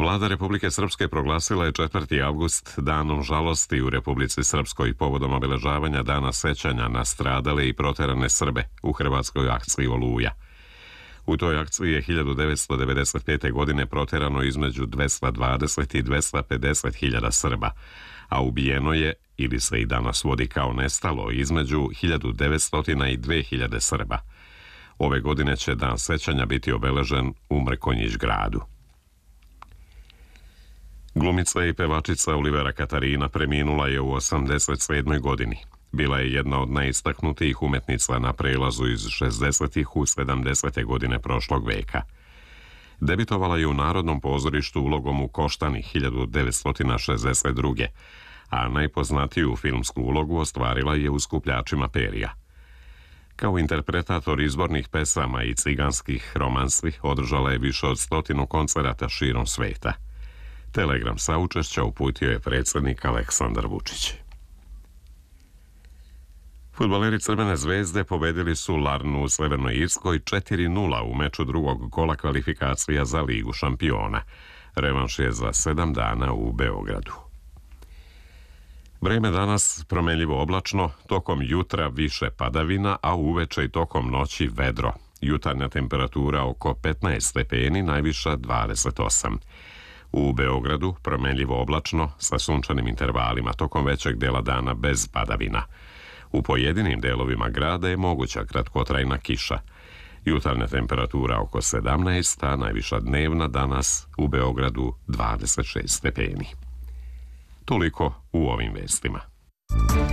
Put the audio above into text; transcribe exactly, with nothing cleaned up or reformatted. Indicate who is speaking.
Speaker 1: Vlada Republike Srpske proglasila je četvrti avgust danom žalosti u Republici Srpskoj povodom obeležavanja dana sećanja na stradale i proterane Srbe u hrvatskoj akciji Oluja. U toj akciji je hiljadu devetsto devedeset pete. godine proterano između dvesta dvadeset i dvesta pedeset hiljada Srba, a ubijeno je, ili se i danas vodi kao nestalo, između hiljadu devetsto i dve hiljade Srba. Ove godine će dan sećanja biti obeležen u Mrkonjić gradu. Glumica i pevačica Olivera Katarina preminula je u osamdeset sedmoj. godini. Bila je jedna od najistaknutijih umetnica na prelazu iz šezdesetih u sedamdesete. godine prošlog veka. Debitovala je u Narodnom pozorištu ulogom u Koštani hiljadu devetsto šezdeset druge. a najpoznatiju filmsku ulogu ostvarila je u Skupljačima perija. Kao interpretator izbornih pesama i ciganskih romansi održala je više od stotinu koncerata širom sveta. Telegram saučešća uputio je predsjednik Aleksandar Vučić. Fudbaleri Crvene zvezde pobedili su Larnu u Severnoj Irskoj četiri nula u meču drugog kola kvalifikacija za Ligu šampiona. Revanš je za sedam dana u Beogradu. Vreme danas promenljivo oblačno, tokom jutra više padavina, a uveče i tokom noći vedro. Jutarnja temperatura oko petnaest stepeni, najviša dvadeset osam. U Beogradu promenljivo oblačno sa sunčanim intervalima tokom većeg dela dana bez padavina. U pojedinim delovima grada je moguća kratkotrajna kiša. Jutarnja temperatura oko sedamnaest, a najviša dnevna danas u Beogradu dvadeset šest stepeni. Toliko u ovim vestima.